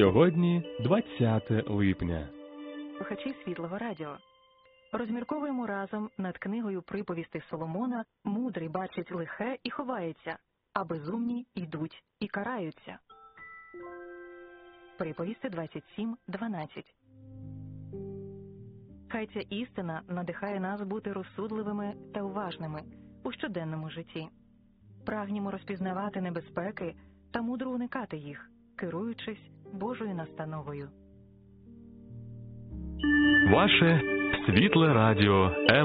Сьогодні 20 липня. Слухачі Світлого Радіо. Розмірковуємо разом над книгою приповістей Соломона «Мудрий бачить лихе і ховається, а безумні йдуть і караються». Приповісти 27:12. Хай ця істина надихає нас бути розсудливими та уважними у щоденному житті. Прагнімо розпізнавати небезпеки та мудро уникати їх, керуючись Божою настановою. Ваше Світле Радіо